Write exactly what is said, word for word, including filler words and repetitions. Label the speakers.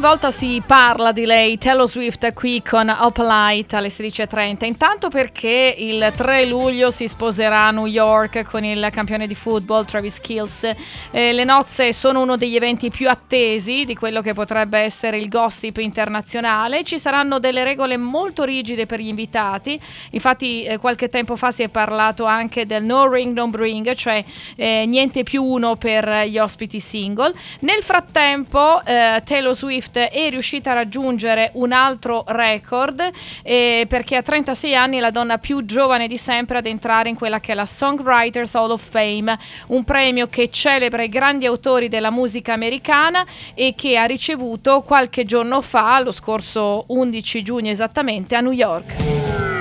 Speaker 1: volta si parla di lei, Taylor Swift, qui con Opalite alle sedici e trenta. Intanto perché il tre luglio si sposerà a New York con il campione di football Travis Kelce. Eh, le nozze sono uno degli eventi più attesi di quello che potrebbe essere il gossip internazionale. Ci saranno delle regole molto rigide per gli invitati. Infatti eh, qualche tempo fa si è parlato anche del no ring no bring, cioè eh, niente più uno per gli ospiti single. Nel frattempo eh, Taylor Swift è riuscita a raggiungere un altro record eh, perché a trentasei anni è la donna più giovane di sempre ad entrare in quella che è la Songwriters Hall of Fame, un premio che celebra i grandi autori della musica americana e che ha ricevuto qualche giorno fa, lo scorso undici giugno esattamente, a New York.